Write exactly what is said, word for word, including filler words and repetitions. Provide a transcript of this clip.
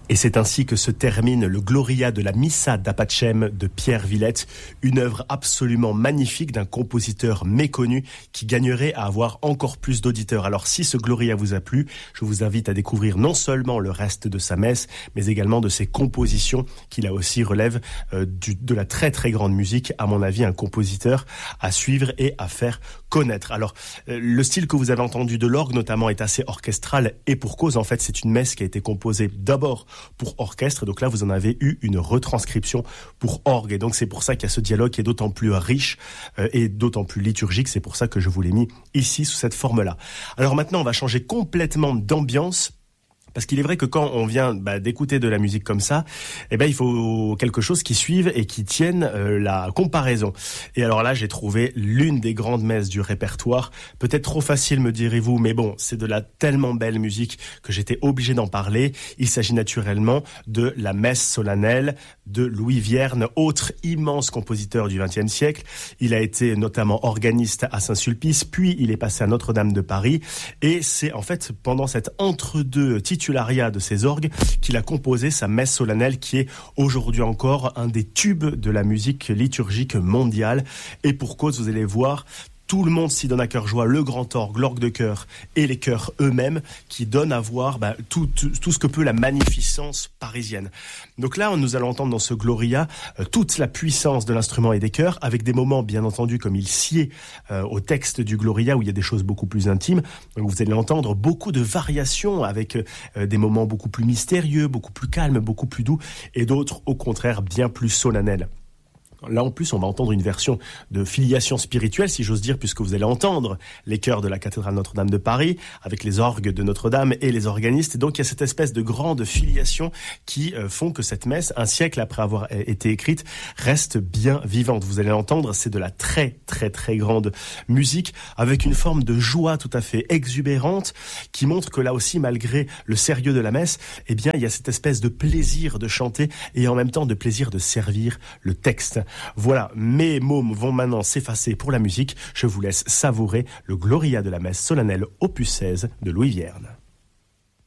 Et c'est ainsi que se termine le Gloria de la Missa d'Apachem de Pierre Villette, une œuvre absolument magnifique d'un compositeur méconnu qui gagnerait à avoir encore plus d'auditeurs. Alors si ce Gloria vous a plu, je vous invite à découvrir non seulement le reste de sa messe, mais également de ses compositions, qui là aussi relèvent euh, du, de la très très grande musique, à mon avis un compositeur à suivre et à faire connaître. Alors euh, le style que vous avez entendu de l'orgue notamment est assez orchestral, et pour cause, en fait c'est une messe qui a été composée d'abord pour orchestre, donc là vous en avez eu une retranscription pour orgue, et donc c'est pour ça qu'il y a ce dialogue qui est d'autant plus riche euh, et d'autant plus liturgique. C'est pour ça que je vous l'ai mis ici sous cette forme-là. Alors maintenant on va changer complètement d'ambiance, parce qu'il est vrai que quand on vient bah, d'écouter de la musique comme ça, eh ben il faut quelque chose qui suive et qui tienne euh, la comparaison. Et alors là, j'ai trouvé l'une des grandes messes du répertoire. Peut-être trop facile, me direz-vous, mais bon, c'est de la tellement belle musique que j'étais obligé d'en parler. Il s'agit naturellement de la messe solennelle de Louis Vierne, autre immense compositeur du vingtième siècle. Il a été notamment organiste à Saint-Sulpice, puis il est passé à Notre-Dame de Paris. Et c'est en fait pendant cet entre-deux titre de ses orgues qu'il a composé sa messe solennelle, qui est aujourd'hui encore un des tubes de la musique liturgique mondiale. Et pour cause, vous allez voir, tout le monde s'y donne à cœur joie, le grand orgue, l'orgue de chœur et les chœurs eux-mêmes, qui donnent à voir bah, tout, tout, tout ce que peut la magnificence parisienne. Donc là, nous allons entendre dans ce Gloria euh, toute la puissance de l'instrument et des chœurs, avec des moments, bien entendu, comme il sied euh, au texte du Gloria, où il y a des choses beaucoup plus intimes. Donc vous allez entendre beaucoup de variations, avec euh, des moments beaucoup plus mystérieux, beaucoup plus calmes, beaucoup plus doux, et d'autres, au contraire, bien plus solennels. Là, en plus, on va entendre une version de filiation spirituelle, si j'ose dire, puisque vous allez entendre les chœurs de la cathédrale Notre-Dame de Paris, avec les orgues de Notre-Dame et les organistes. Et donc, il y a cette espèce de grande filiation qui euh, font que cette messe, un siècle après avoir été écrite, reste bien vivante. Vous allez l'entendre, c'est de la très, très, très grande musique, avec une forme de joie tout à fait exubérante, qui montre que là aussi, malgré le sérieux de la messe, eh bien, il y a cette espèce de plaisir de chanter et en même temps de plaisir de servir le texte. Voilà, mes mômes vont maintenant s'effacer pour la musique. Je vous laisse savourer le Gloria de la messe solennelle opus seize de Louis Vierne.